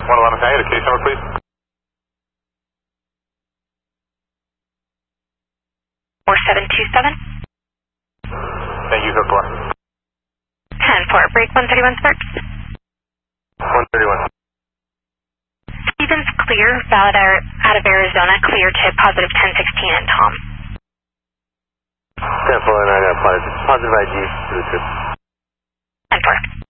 111, can I get a case number, please? Thank you, so far. 10-4, break 131 Sparks. 131. Stevens clear, valid out of Arizona, clear to positive 1016 and Tom. 10-4, 9, positive ID to the trip. 10-4.